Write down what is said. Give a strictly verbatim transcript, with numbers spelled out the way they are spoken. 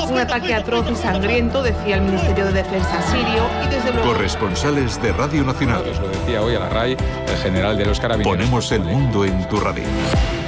Un ataque atroz y sangriento, decía el Ministerio de Defensa sirio, y desde luego... Corresponsales de Radio Nacional. Os lo decía hoy a la RAI el general de los Carabineros. Ponemos el mundo en tu radio.